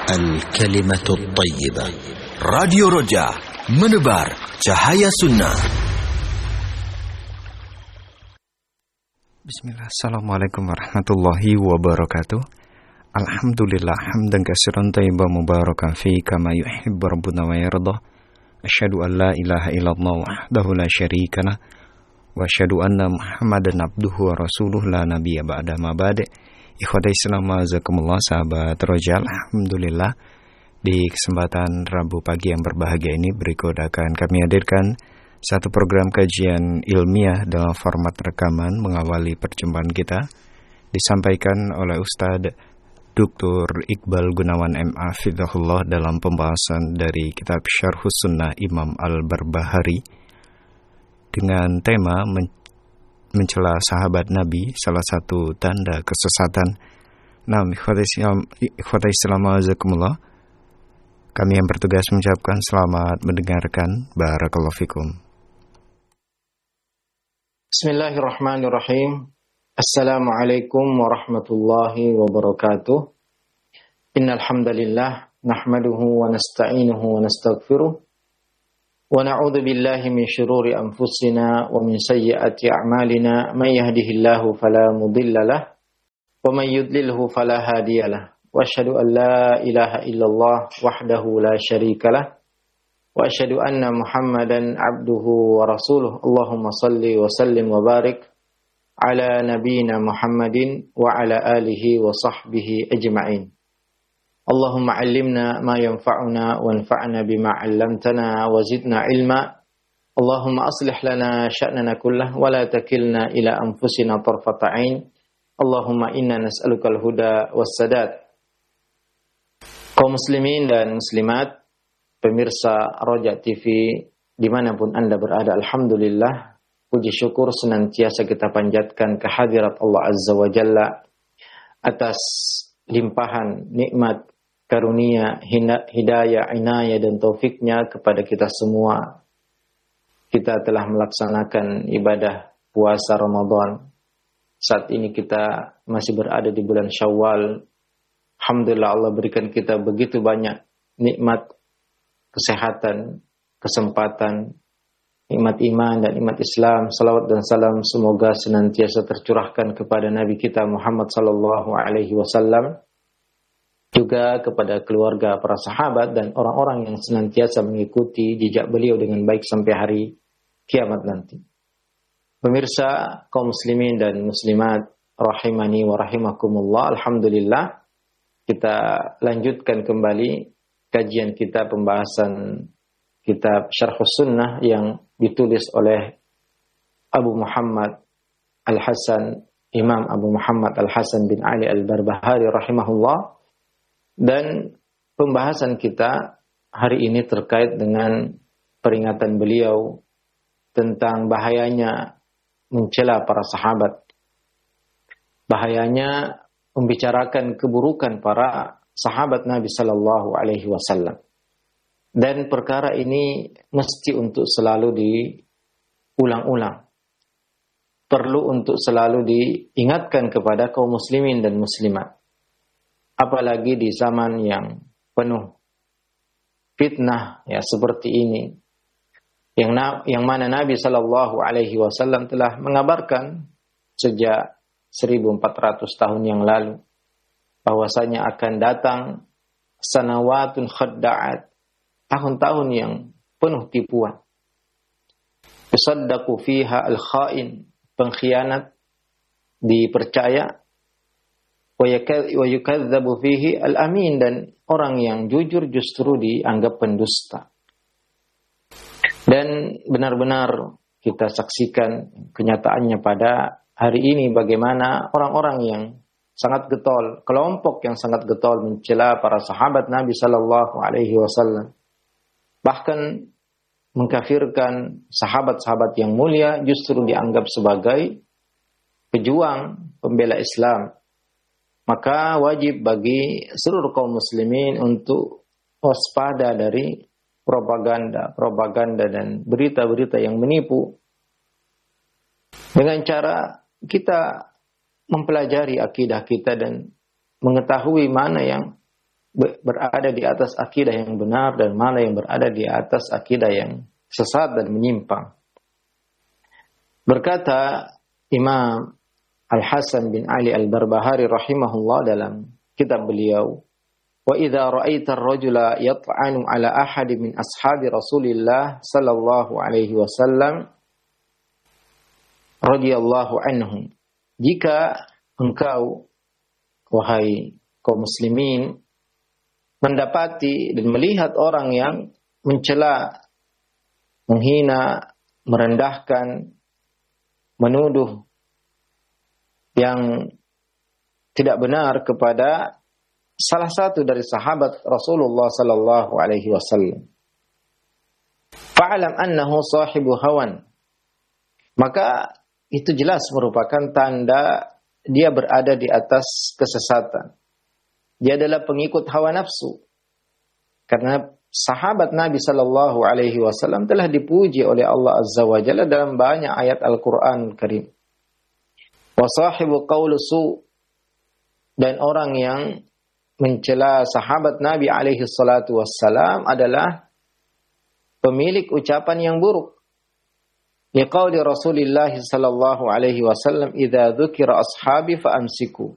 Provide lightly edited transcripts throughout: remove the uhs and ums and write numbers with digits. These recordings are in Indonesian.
الكلمة الطيبة. راديو رجاء menebar cahaya sunnah. Bismillah. Assalamualaikum warahmatullahi wabarakatuh. Alhamdulillah hamdan katsiran thayyiban mubarakan fi kama yuhibbu rabbuna wa yarda. Asyhadu an la ilaha illallah wahdahu la syarika lah wa asyhadu anna Muhammadan abduhu wa rasuluhu la nabiyya ba'da ma ba'da. Ikhwatai Islam azakumullah, sahabat Roja, alhamdulillah di kesempatan Rabu pagi yang berbahagia ini berikut akan kami hadirkan satu program kajian ilmiah dalam format rekaman mengawali perjumpaan kita, disampaikan oleh Ustadz Dr. Iqbal Gunawan M.A. Fidahullah dalam pembahasan dari kitab Syarhus Sunnah Imam Al-Barbahari dengan tema mencela sahabat Nabi, salah satu tanda kesesatan. Nah, ikhwatai Islam azakumullah, kami yang bertugas mengucapkan selamat mendengarkan. Barakallahu fikum. Bismillahirrahmanirrahim. Assalamualaikum warahmatullahi wabarakatuh. Innal hamdalillah nahmaduhu wa nasta'inuhu wa nastaghfiruh. Wa na'udzu billahi min syururi anfusina wa min sayyiati a'malina. May yahdihillahu fala mudilla lahu wa may yudlilhu fala hadiya lahu. Wa asyhadu an la ilaha illallah wahdahu la syarika lahu wa asyhadu anna Muhammadan abduhu wa rasuluh. Allahumma salli wa sallim wa barik ala nabiyyina Muhammadin wa ala alihi wa sahbihi ajma'in. Allahumma 'allimna ma yanfa'una wanfa'na bima 'allamtana wa zidna ilma. Allahumma aslih lana sya'nana kullahu wa la takilna ila anfusina tarfata 'ain. Allahumma inna nas'alukal huda wassadad. Kaum muslimin dan muslimat, pemirsa Roja TV dimanapun Anda berada, alhamdulillah, puji syukur senantiasa kita panjatkan kehadirat Allah Azza wa Jalla atas limpahan nikmat, karunia, hidayah, inayah dan taufiknya kepada kita semua. Kita telah melaksanakan ibadah puasa Ramadan. Saat ini kita masih berada di bulan Syawal. Alhamdulillah, Allah berikan kita begitu banyak nikmat, kesehatan, kesempatan, nikmat iman dan nikmat Islam. Salawat dan salam semoga senantiasa tercurahkan kepada Nabi kita Muhammad sallallahu alaihi wasallam, juga kepada keluarga, para sahabat dan orang-orang yang senantiasa mengikuti jejak beliau dengan baik sampai hari kiamat nanti. Pemirsa kaum muslimin dan muslimat rahimani wa rahimakumullah, alhamdulillah kita lanjutkan kembali kajian kita, pembahasan kitab Syarhus Sunnah yang ditulis oleh Abu Muhammad Al-Hasan, Imam Abu Muhammad Al-Hasan bin Ali Al-Barbahari rahimahullah. Dan pembahasan kita hari ini terkait dengan peringatan beliau tentang bahayanya mencela para sahabat, bahayanya membicarakan keburukan para sahabat Nabi sallallahu alaihi wasallam. Dan perkara ini mesti untuk selalu diulang-ulang. Perlu untuk selalu diingatkan kepada kaum muslimin dan muslimat. Apalagi di zaman yang penuh fitnah ya seperti ini, yang mana Nabi sallallahu alaihi wasallam telah mengabarkan sejak 1400 tahun yang lalu bahwasanya akan datang sanawatun khadda'at, tahun-tahun yang penuh tipuan. Yusaddaqu fiha al-kha'in, pengkhianat dipercaya, wa yukadzabu fihi al-amin, dan orang yang jujur justru dianggap pendusta. Dan benar-benar kita saksikan kenyataannya pada hari ini bagaimana orang-orang yang sangat getol, kelompok yang sangat getol mencela para sahabat Nabi sallallahu alaihi wasallam. Bahkan mengkafirkan sahabat-sahabat yang mulia justru dianggap sebagai pejuang pembela Islam. Maka wajib bagi seluruh kaum muslimin untuk waspada dari propaganda dan berita-berita yang menipu. Dengan cara kita mempelajari akidah kita dan mengetahui mana yang berada di atas akidah yang benar dan mana yang berada di atas akidah yang sesat dan menyimpang. Berkata Imam Al-Hasan bin Ali Al-Barbahari rahimahullah dalam kitab beliau, "Wa idza ra'aita ar-rajula yat'anu 'ala ahadi min ashabi Rasulillah sallallahu alaihi wasallam radhiyallahu anhum." Jika engkau, wahai kaum muslimin, mendapati dan melihat orang yang mencela, menghina, merendahkan, menuduh yang tidak benar kepada salah satu dari sahabat Rasulullah sallallahu alaihi wasallam, fa'lam annahu sahibu hawan, maka itu jelas merupakan tanda dia berada di atas kesesatan. Dia adalah pengikut hawa nafsu. Karena sahabat Nabi sallallahu alaihi wasallam telah dipuji oleh Allah Azza wa Jalla dalam banyak ayat Al-Qur'an Karim. Wa sahibu qaulu su, dan orang yang mencela sahabat Nabi alaihi salatu wassalam adalah pemilik ucapan yang buruk. Liqauli Rasulillah sallallahu alaihi wasallam, "Idza dzukira ashabi fa amsiku."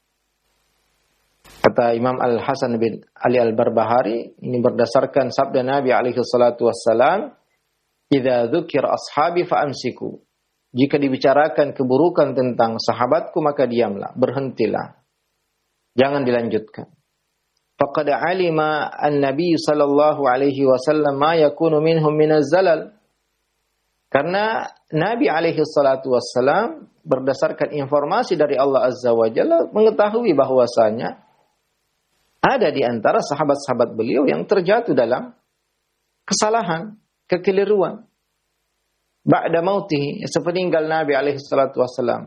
Kata Imam Al-Hasan bin Ali Al-Barbahari, ini berdasarkan sabda Nabi alaihi salatu wassalam, "Idza dzukira ashabi fa amsiku." Jika dibicarakan keburukan tentang sahabatku maka diamlah, berhentilah. Jangan dilanjutkan. Faqad alima an-nabiy sallallahu alaihi wasallam ma yakunu minhum min az-zalal. Karena Nabi alaihi salatu wassalam berdasarkan informasi dari Allah Azza wa Jalla mengetahui bahwasanya ada di antara sahabat-sahabat beliau yang terjatuh dalam kesalahan, kekeliruan. Ba'da mautihi, sepeninggal Nabi alaihi salatu wassalam.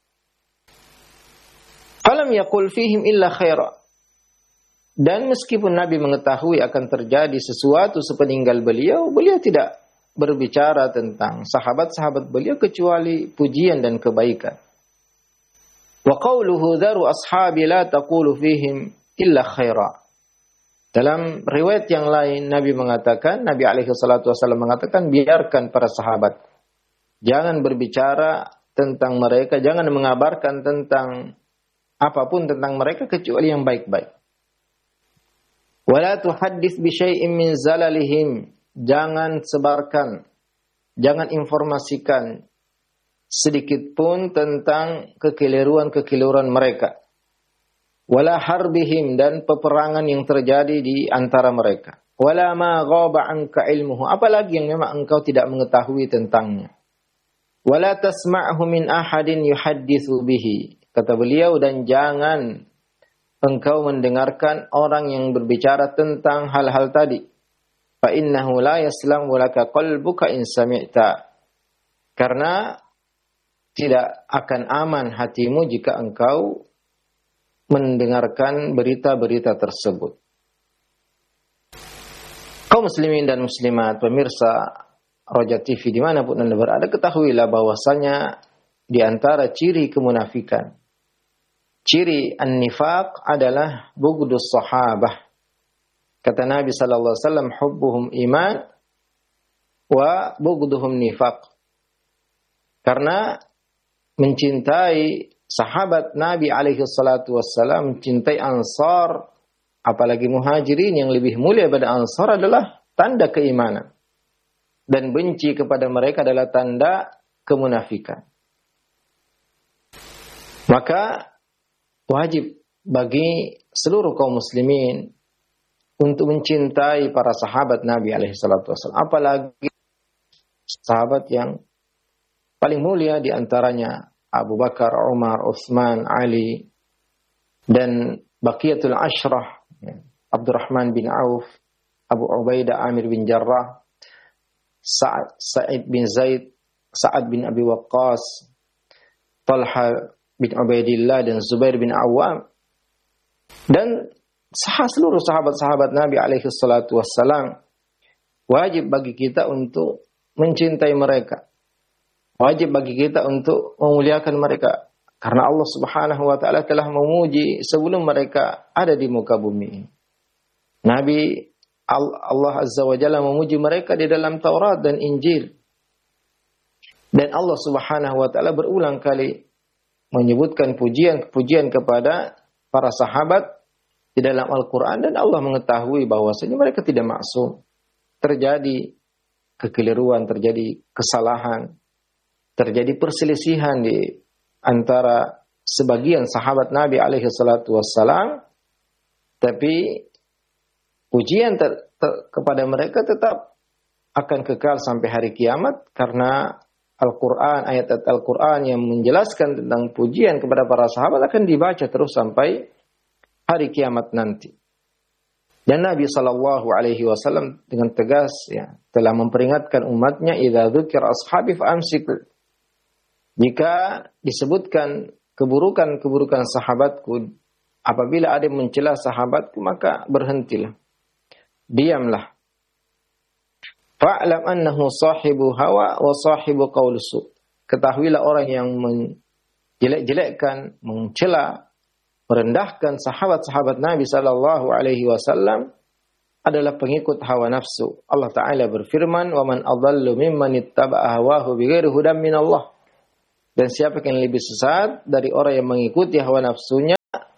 Falam yaqul fihim illa khaira. Dan meskipun Nabi mengetahui akan terjadi sesuatu sepeninggal beliau, beliau tidak berbicara tentang sahabat-sahabat beliau kecuali pujian dan kebaikan. Wa qawluhu dharu ashabi la taqulu fihim illa khaira. Dalam riwayat yang lain Nabi mengatakan, Nabi alaihi salatu wasallam mengatakan, biarkan para sahabat, jangan berbicara tentang mereka, jangan mengabarkan tentang apapun tentang mereka kecuali yang baik-baik. Wala tuhaddits bi syai'in min zalalihim, jangan sebarkan, jangan informasikan sedikit pun tentang kekeliruan-kekeliruan mereka. Wala harbihim, dan peperangan yang terjadi di antara mereka. Wala ma ghaba anka ilmuhu, apalagi yang memang engkau tidak mengetahui tentangnya. Wala tasma'hu min ahadin yuhadditsu bihi, kata beliau, dan jangan engkau mendengarkan orang yang berbicara tentang hal-hal tadi. Fa innahu la yaslamu laka qalbuka in sami'ta, karena tidak akan aman hatimu jika engkau mendengarkan berita-berita tersebut. Kaum muslimin dan muslimat, pemirsa Roja TV dimanapun Anda berada, ketahuilah bahwasanya di antara ciri kemunafikan, ciri an-nifaq adalah bughdus sahabah. Kata Nabi sallallahu alaihi wasallam, hubbuhum iman wa bughdhuhum nifaq. Karena mencintai sahabat Nabi alaihi salatu wassalam, mencintai Ansar, apalagi Muhajirin yang lebih mulia pada Ansar, adalah tanda keimanan. Dan benci kepada mereka adalah tanda kemunafikan. Maka wajib bagi seluruh kaum muslimin untuk mencintai para sahabat Nabi alaihi salatu wassalam, apalagi sahabat yang paling mulia di antaranya Abu Bakar, Umar, Utsman, Ali, dan Baqiyatul Ashrah, Abdurrahman bin Auf, Abu Ubaidah Amir bin Jarrah, Sa'id bin Zaid, Sa'ad bin Abi Waqqas, Talha bin Ubaidillah, dan Zubair bin Awam, dan seluruh sahabat-sahabat Nabi alaihi salatu wassalam. Wajib bagi kita untuk mencintai mereka. Wajib bagi kita untuk memuliakan mereka. Karena Allah subhanahu wa ta'ala telah memuji sebelum mereka ada di muka bumi. Nabi Allah Azza wa Jalla memuji mereka di dalam Taurat dan Injil. Dan Allah Subhanahu wa taala berulang kali menyebutkan pujian-pujian kepada para sahabat di dalam Al-Qur'an, dan Allah mengetahui bahwasanya mereka tidak maksum. Terjadi kekeliruan, terjadi kesalahan, terjadi perselisihan di antara sebagian sahabat Nabi alaihi salatu wassalam, tapi pujian kepada mereka tetap akan kekal sampai hari kiamat, karena Al-Quran, ayat-ayat Al-Quran yang menjelaskan tentang pujian kepada para sahabat akan dibaca terus sampai hari kiamat nanti. Dan Nabi SAW dengan tegas telah memperingatkan umatnya, idza dzukira ashabi fa'amsik. Jika disebutkan keburukan-keburukan sahabatku, apabila ada yang mencela sahabatku, maka berhentilah. Diamlah. Fa'lam annahu sahibu hawa wa sahibu qaul su. Ketahuilah orang yang menjelek-jelekkan, mencela, merendahkan sahabat-sahabat Nabi sallallahu alaihi wasallam adalah pengikut hawa nafsu. Allah Ta'ala berfirman, "Wa man adallu mimman ittaba'a hawahu bighairi hudan min Allah." Dan siapa yang lebih sesat dari orang yang mengikuti hawa nafsunya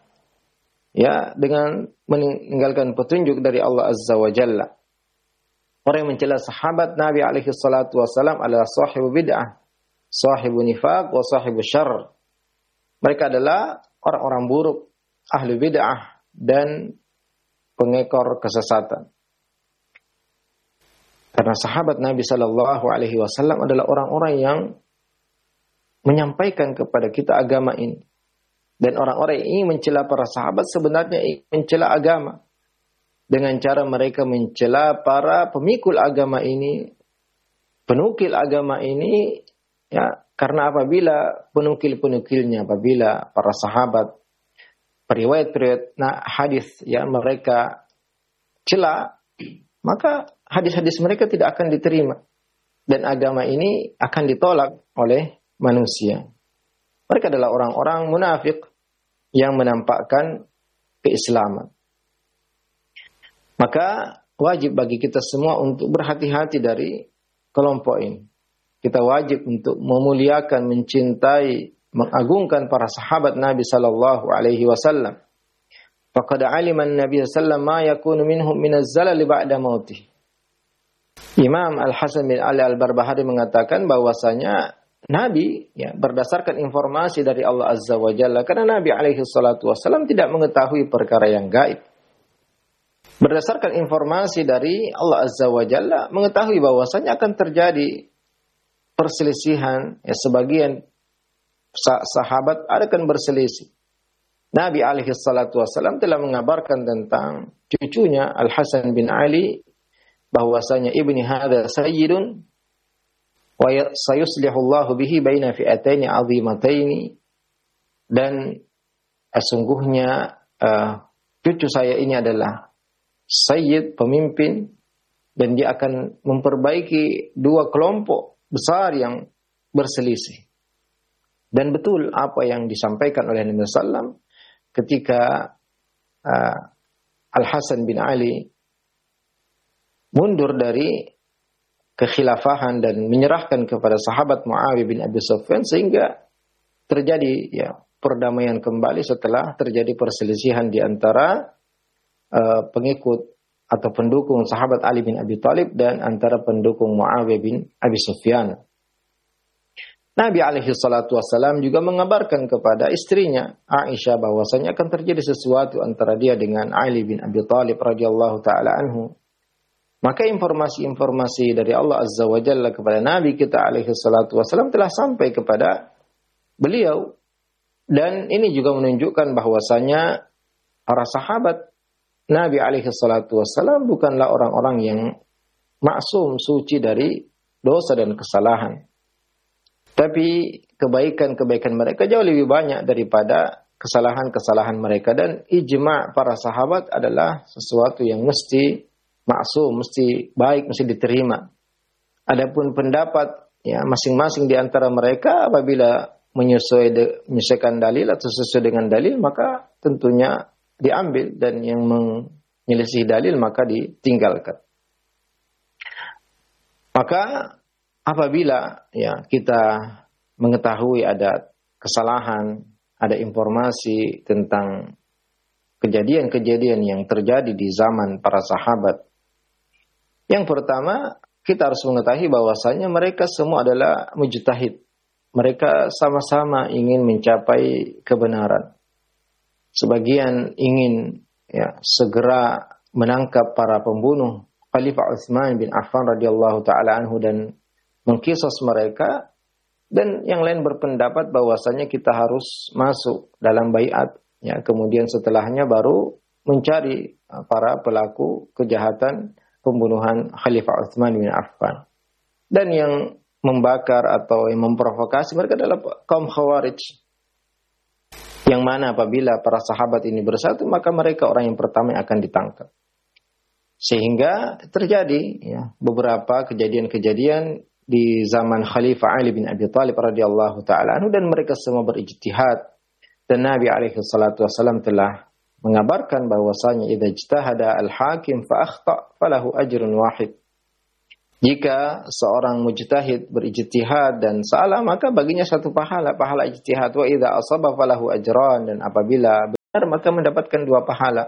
dengan meninggalkan petunjuk dari Allah Azza wa Jalla. Orang yang mencela sahabat Nabi alaihi salatu wasallam adalah sahibu bid'ah, sahibu nifaq, wa sahibu syarr. Mereka adalah orang-orang buruk, ahli bid'ah, dan pengekor kesesatan. Karena sahabat Nabi sallallahu alaihi wasallam adalah orang-orang yang menyampaikan kepada kita agama ini. Dan orang-orang yang ingin mencela para sahabat sebenarnya ingin mencela agama. Dengan cara mereka mencela para pemikul agama ini, penukil agama ini, karena apabila penukil-penukilnya, apabila para sahabat, periwayat-periwayat hadis mereka cela, maka hadis-hadis mereka tidak akan diterima. Dan agama ini akan ditolak oleh manusia. Mereka adalah orang-orang munafik yang menampakkan keislaman. Maka wajib bagi kita semua untuk berhati-hati dari kelompok ini. Kita wajib untuk memuliakan, mencintai, mengagungkan para sahabat Nabi sallallahu alaihi wasallam. Faqad alima an-nabiy sallallahu ma yakunu minhum min az-zalal ba'da mautih. Imam Al-Hasan bin Ali Al-Barbahari mengatakan bahwasanya Nabi berdasarkan informasi dari Allah Azza wa Jalla, karena Nabi alaihi salatu wasallam tidak mengetahui perkara yang gaib. Berdasarkan informasi dari Allah Azza wa Jalla, mengetahui bahwasanya akan terjadi perselisihan, sebagian sahabat akan berselisih. Nabi alaihi salatu wasallam telah mengabarkan tentang cucunya Al-Hasan bin Ali bahwasanya ibni hadza sayyidun wa sayuslihu Allahu bihi baina fi'ataini 'azimataini, dan sesungguhnya cucu saya ini adalah sayyid, pemimpin, dan dia akan memperbaiki dua kelompok besar yang berselisih. Dan betul apa yang disampaikan oleh Nabi sallallahu ketika Al-Hasan bin Ali mundur dari kekhilafahan dan menyerahkan kepada sahabat Muawiyah bin Abi Sufyan, sehingga terjadi perdamaian kembali setelah terjadi perselisihan di antara pengikut atau pendukung sahabat Ali bin Abi Thalib dan antara pendukung Muawiyah bin Abi Sufyan. Nabi alaihi salatu wassalam juga mengabarkan kepada istrinya Aisyah bahwasanya akan terjadi sesuatu antara dia dengan Ali bin Abi Thalib radhiyallahu taala anhu. Maka informasi-informasi dari Allah Azza wa Jalla kepada Nabi kita alaihi salatu wassalam telah sampai kepada beliau, dan ini juga menunjukkan bahwasanya para sahabat Nabi alaihi salatu wassalam bukanlah orang-orang yang maksum, suci dari dosa dan kesalahan. Tapi kebaikan-kebaikan mereka jauh lebih banyak daripada kesalahan-kesalahan mereka. Dan ijma' para sahabat adalah sesuatu yang mesti maksum, mesti baik, mesti diterima. Adapun pendapat masing-masing di antara mereka apabila menyesuaikan dalil atau sesuai dengan dalil, maka tentunya diambil, dan yang menyelisih dalil maka ditinggalkan. Maka apabila ya kita mengetahui ada kesalahan, ada informasi tentang kejadian-kejadian yang terjadi di zaman para sahabat, yang pertama kita harus mengetahui bahwasanya mereka semua adalah mujtahid. Mereka sama-sama ingin mencapai kebenaran. Sebagian ingin ya segera menangkap para pembunuh Khalifah Utsman bin Affan radhiyallahu taala anhu dan mengkisos mereka, dan yang lain berpendapat bahwasanya kita harus masuk dalam baiat ya, kemudian setelahnya baru mencari para pelaku kejahatan pembunuhan Khalifah Utsman bin Affan. Dan yang membakar atau yang memprovokasi mereka adalah kaum Khawarij, yang mana apabila para sahabat ini bersatu maka mereka orang yang pertama yang akan ditangkap. Sehingga terjadi ya, beberapa kejadian-kejadian di zaman Khalifah Ali bin Abi Thalib radhiyallahu taala anhu, dan mereka semua berijtihad, dan Nabi alaihi salatu wasallam telah mengabarkan bahwasanya idza ijtahada al-hakim fa akhta falahu ajrun wahid. Jika seorang mujtahid berijtihad dan salah maka baginya satu pahala ijtihad, wa idza asaba falahu ajran, dan apabila benar maka mendapatkan dua pahala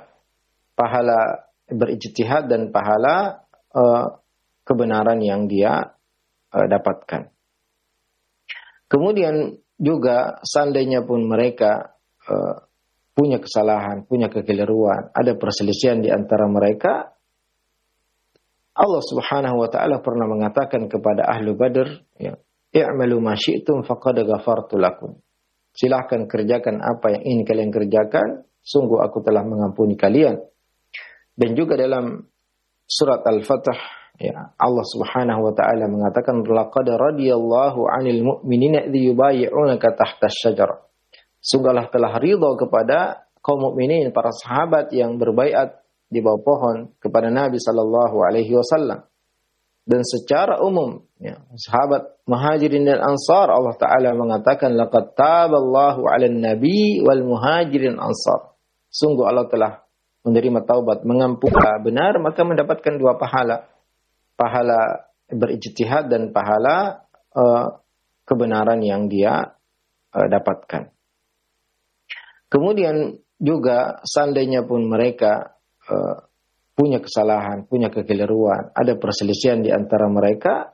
berijtihad dan pahala kebenaran yang dia dapatkan. Kemudian juga seandainya pun mereka punya kesalahan, punya kekeliruan, ada perselisihan di antara mereka, Allah Subhanahu wa taala pernah mengatakan kepada ahlu Badr, ya, i'malu ma syi'tum faqad ghafartu lakum. Silahkan kerjakan apa yang ingin kalian kerjakan, sungguh aku telah mengampuni kalian. Dan juga dalam surat Al-Fatah, ya, Allah Subhanahu wa taala mengatakan laqad radiyallahu 'anil mu'minina idh yubayyi'unaka tahta asy-syajarah. Sungguhlah telah ridha kepada kaum mukminin, para sahabat yang berbaiat di bawah pohon kepada Nabi sallallahu alaihi wasallam. Dan secara umum ya, sahabat Muhajirin dan Ansar, Allah taala mengatakan laqad taballahu 'alan nabi wal muhajirin ansar. Sungguh Allah telah menerima taubat, mengampuni benar, maka mendapatkan dua pahala berijtihad dan pahala kebenaran yang dia dapatkan. Kemudian juga seandainya pun mereka punya kesalahan, punya kekeliruan, ada perselisihan di antara mereka,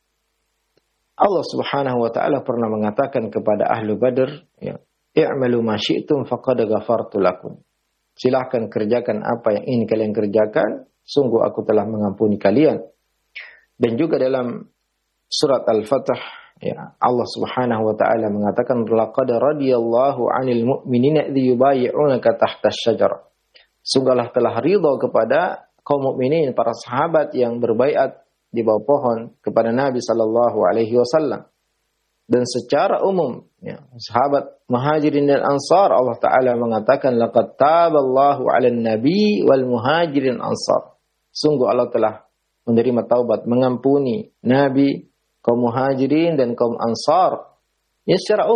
Allah Subhanahu wa taala pernah mengatakan kepada ahlu Badr, ya, i'malu ma syi'tum faqad ghafartu lakum. Silahkan kerjakan apa yang ingin kalian kerjakan, sungguh aku telah mengampuni kalian. Dan juga dalam surat Al-Fatah, ya, Allah Subhanahu wa taala mengatakan laqad radiyallahu 'anil mu'minina idh yubayyi'unaka tahta asy-syajarah. Sungguhlah telah ridha kepada kaum mukminin, para sahabat yang berbaiat di bawah pohon kepada Nabi sallallahu alaihi wasallam. Dan secara umum ya, sahabat Muhajirin dan Ansar, Allah taala mengatakan laqad taballahu 'alan nabi wal muhajirin ansar. Sungguh Allah telah menerima taubat, mengampuni Nabi, kaum Muhajirin dan kaum Ansar. Ya, secara umum